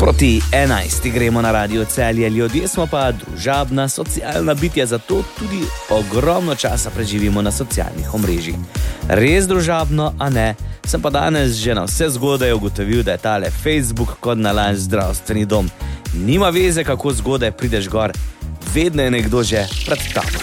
Proti 11 gremo na Radio Celje, ljudje smo pa družabna, socialna bitja, zato tudi ogromno časa preživimo na socialnih omrežjih. Res družabno, a ne? Sem pa danes že na vse zgodaj ugotovil, da je tale Facebook kot nalašč zdravstveni dom. Nima veze, kako zgodaj prideš gor, vedno je nekdo že pred tabo.